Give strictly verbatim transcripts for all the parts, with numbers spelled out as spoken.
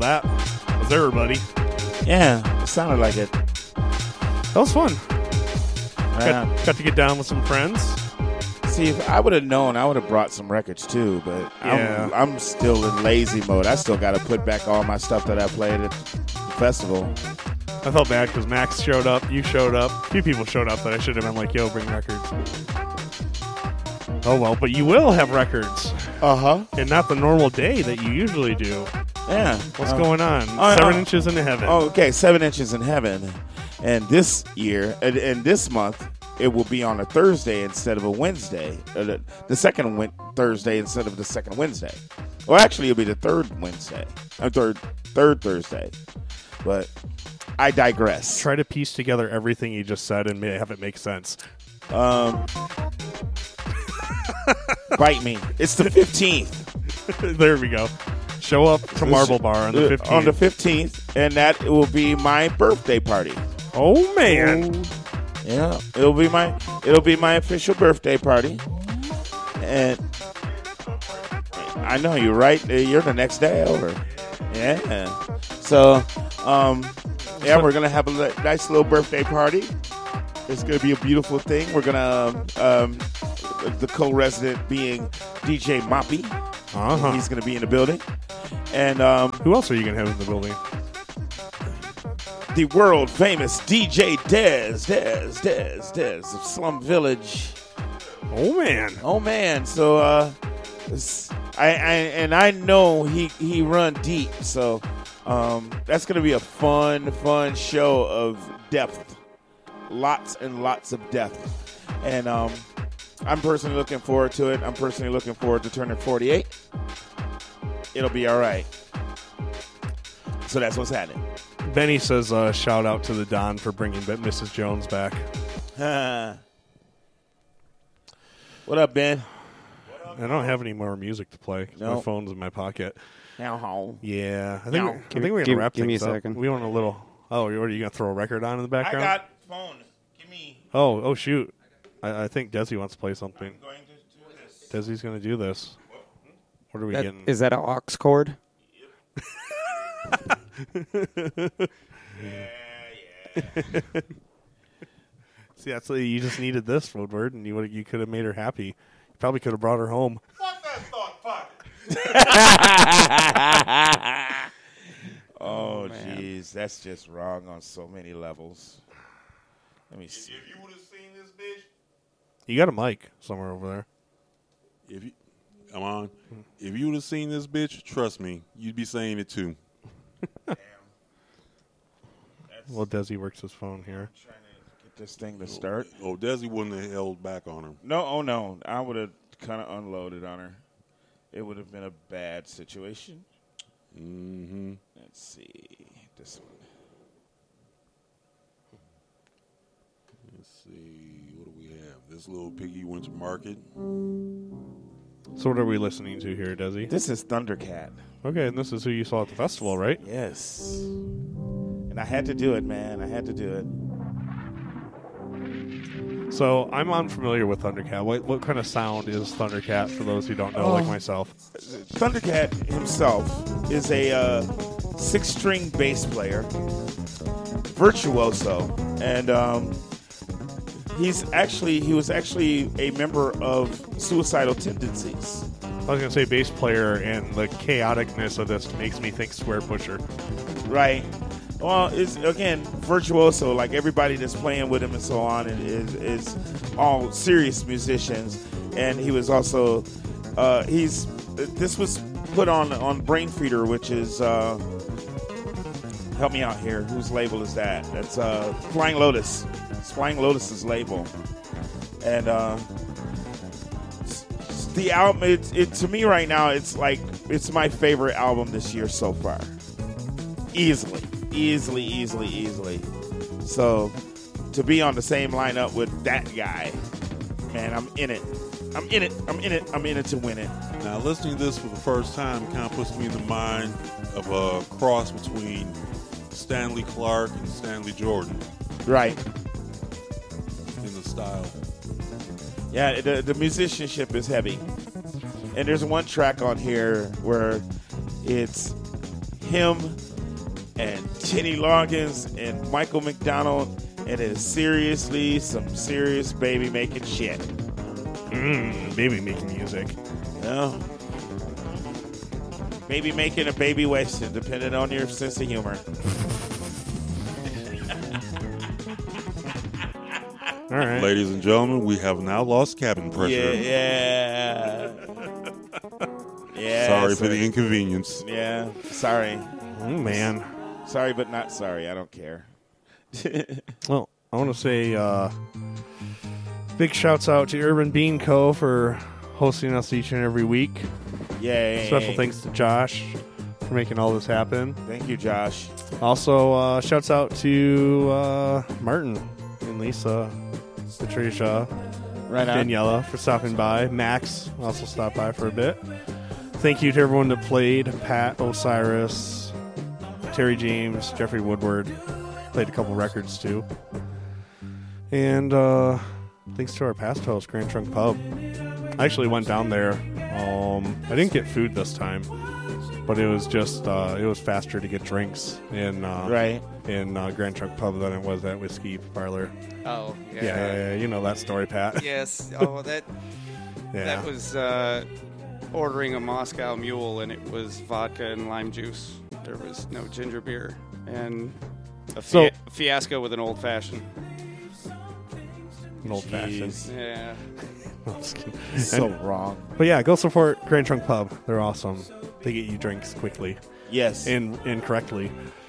that was everybody. Yeah, it sounded like it. That was fun. Yeah. Got, got to get down with some friends. See, if I would have known, I would have brought some records too, but Yeah. I'm, I'm still in lazy mode. I still got to put back all my stuff that I played at the festival. I felt bad because Max showed up, you showed up, a few people showed up that I should have been like, yo, bring records. Oh, well, but you will have records. Uh-huh. And not the normal day that you usually do. Yeah. What's uh, going on? uh, Seven uh, inches into heaven. Oh, okay, seven inches in heaven. And this year, and, and this month, it will be on a Thursday instead of a Wednesday. Uh, the, the second win- Thursday instead of the second Wednesday. Well, actually, it'll be the third Wednesday. Or third, third Thursday. But I digress. Try to piece together everything you just said and ma- have it make sense. Um, bite me. It's the fifteenth. There we go. Show up to Marble Bar on the fifteenth. On the fifteenth, and that will be my birthday party. Oh, man. Yeah, it'll be my it'll be my official birthday party, and I know you're right. You're the next day over. Yeah. So, um, yeah, we're gonna have a li- nice little birthday party. It's gonna be a beautiful thing. We're gonna um, the co-resident being D J Moppy. Uh-huh. He's gonna be in the building, and um, who else are you gonna have in the building? The world famous D J Dez, Dez, Dez, Dez of Slum Village. Oh man, oh man. So, uh, I, I and I know he he run deep. So, um, that's gonna be a fun, fun show of depth, lots and lots of depth, and um, I'm personally looking forward to it. I'm personally looking forward to turning forty-eight. It'll be all right. So that's what's happening. Benny says, uh, shout out to the Don for bringing Missus Jones back. What up, Ben? I don't have any more music to play. No. My phone's in my pocket. No. Yeah. I think, No. we're, I think we're going to Give- wrap give me things a up. second. We want a little... Oh, what are you going to throw a record on in the background? I got phone. Give me. Oh, oh shoot. I, I think Desi wants to play something. I'm going to do this. Desi's going to do this. What are we That- getting? is that an aux cord? Yeah, yeah. See, that's you just needed this, Woodward, and you would you could have made her happy. You probably could have brought her home. Fuck that thought, fuck. Oh, jeez. That's just wrong on so many levels. Let me see. If you would have seen this bitch, You got a mic somewhere over there. if you, come on, if you would have seen this bitch, trust me, you'd be saying it too. Damn. Well, Desi works his phone here. Trying to get this thing to start. Oh, Desi wouldn't have held back on her. No, oh no. I would have kind of unloaded on her. It would have been a bad situation. Mm-hmm. Let's see. This one. Let's see. What do we have? This little piggy went to market. So what are we listening to here, Desi? This is Thundercat. Okay, and this is who you saw at the festival, right? Yes. And I had to do it, man. I had to do it. So I'm unfamiliar with Thundercat. What what kind of sound is Thundercat for those who don't know, Oh. like myself? Thundercat himself is a uh, six-string bass player, virtuoso, and um, he's actually he was actually a member of Suicidal Tendencies. I was going to say bass player, and the chaoticness of this makes me think Square Pusher. Right. Well, it's again virtuoso. Like everybody that's playing with him and so on, and is is all serious musicians. And he was also uh, he's this was put on on Brain Feeder, which is uh, help me out here. Whose label is that? That's uh, Flying Lotus. It's Flying Lotus's label, and uh, the album. It, it to me right now, it's like it's my favorite album this year so far, easily. Easily, easily, easily. So, to be on the same lineup with that guy, man, I'm in it. I'm in it. I'm in it. I'm in it to win it. Now, listening to this for the first time kind of puts me in the mind of a cross between Stanley Clarke and Stanley Jordan. Right. In the style. Yeah, the, the musicianship is heavy. And there's one track on here where it's him and Kenny Loggins and Michael McDonald, and it is seriously some serious baby making shit. Mm, baby making music. Yeah. Maybe making a baby wasted, depending on your sense of humor. All right. Ladies and gentlemen, we have now lost cabin pressure. Yeah. Yeah. yeah Sorry for the inconvenience. Yeah. Sorry. Oh, man. Sorry, but not sorry. I don't care. Well, I want to say uh, big shouts out to Urban Bean Co. for hosting us each and every week. Yay. Special thanks to Josh for making all this happen. Thank you, Josh. Also, uh, shouts out to uh, Martin and Lisa, Patricia, Right on. Daniela for stopping by. Max also stopped by for a bit. Thank you to everyone that played. Pat, Osiris, Terry James, Jeffrey Woodward. Played a couple records too. And uh, thanks to our past host, Grand Trunk Pub. I actually went down there. Um, I didn't get food this time, but it was just uh, it was faster to get drinks in uh, Right. in uh, Grand Trunk Pub than it was at Whiskey Parlor. Oh, Yeah, yeah, yeah, you know that story, Pat. Yes. Oh, that Yeah. that was uh, ordering a Moscow Mule, and it was vodka and lime juice. There was no ginger beer, and a So- fia- fiasco with an old fashioned. An old fashioned. Jeez. Yeah. So wrong. But yeah, go support Grand Trunk Pub. They're awesome. They get you drinks quickly Yes. and and correctly.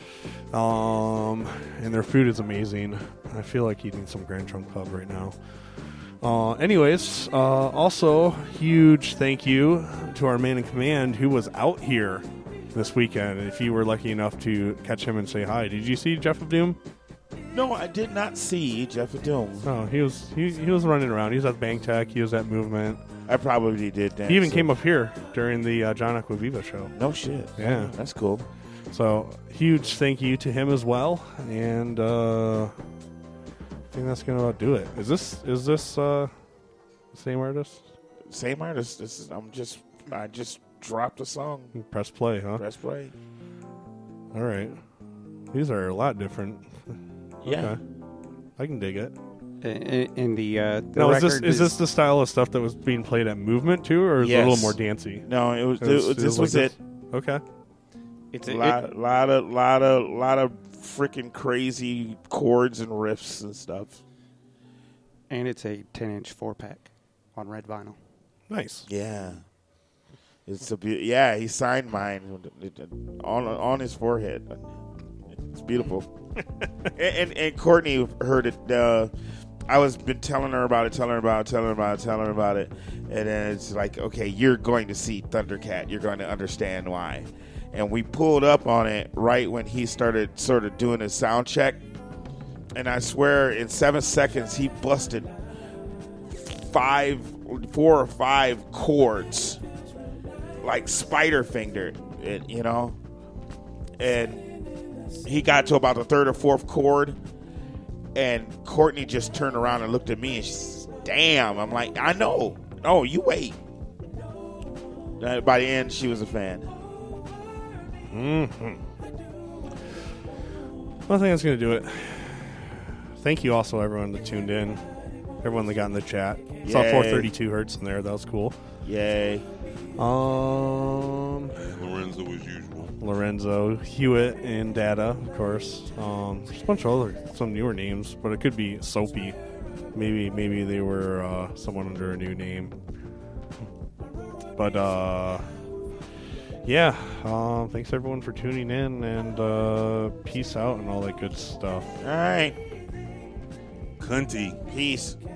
Um, and their food is amazing. I feel like eating some Grand Trunk Pub right now. Uh, anyways, uh, also huge thank you to our man in command who was out here this weekend. If you were lucky enough to catch him and say hi, did you see Jeff of Doom? no, I did not see Jeff of Doom. Oh, he was he, he was running around. He was at Bank Tech. He was at Movement. I probably did that. He even so- came up here during the uh, John Aquaviva show. No shit. Yeah. That's cool. So huge thank you to him as well. And uh, I think that's gonna about do it. Is this is this uh, the same artist? Same artist. This is, I'm just. I just dropped a song. Press play, huh? Press play. All right. These are a lot different. Yeah. Okay. I can dig it. In, in the, uh, the Now, is this record is this the style of stuff that was being played at Movement too, or is it a Yes. little more dancey? No, it was. It was- it was- it this was was like it. this? Okay. It's A a, lot, it, lot of, lot of, lot of freaking crazy chords and riffs and stuff. and it's a ten inch four pack on red vinyl. Nice. Yeah. It's a be- yeah. He signed mine on on his forehead. It's beautiful. and, and and Courtney heard it. Uh, I was been telling her about it, telling her about it, telling her about it, telling her about it, and then it's like, okay, you're going to see Thundercat. You're going to understand why. And we pulled up on it right when he started sort of doing his sound check, and I swear, in seven seconds, he busted five, four or five chords, like spider fingered it, you know. And he got to about the third or fourth chord, and Courtney just turned around and looked at me, and she says, "Damn!" I'm like, "I know. Oh, you wait." Uh, By the end, she was a fan. Mm-hmm. Well, I think that's going to do it. Thank you also, everyone that tuned in. Everyone that got in the chat. Saw Yay. four thirty-two hertz in there. That was cool. Yay! Um, And Lorenzo as usual. Lorenzo, Hewitt, and Data, of course. Um, there's a bunch of other, some newer names, but it could be Soapy. Maybe, maybe they were uh, someone under a new name. But uh, yeah, um, thanks everyone for tuning in, and uh, peace out and all that good stuff. All right, Cunty. peace.